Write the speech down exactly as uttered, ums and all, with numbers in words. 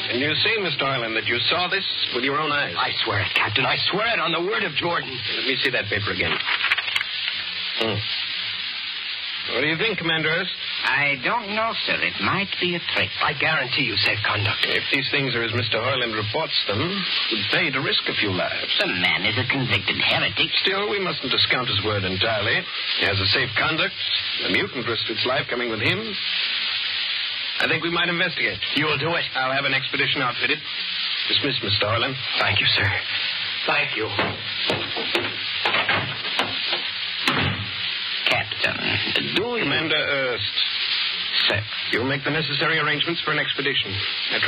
And you say, Mister Harlan, that you saw this with your own eyes? I swear it, Captain. I swear it on the word of Jordan. Let me see that paper again. Hmm. What do you think, Commander Hurst? I don't know, sir. It might be a trick. I guarantee you safe conduct. If these things are as Mister Harlan reports them, it would pay to risk a few lives. The man is a convicted heretic. Still, we mustn't discount his word entirely. He has a safe conduct. The mutant risked its life coming with him. I think we might investigate. You'll do it? I'll have an expedition outfitted. Dismissed, Mister Harlan. Thank you, sir. Thank you. Captain, do you... Commander Hurst. Sir. You'll make the necessary arrangements for an expedition. I trust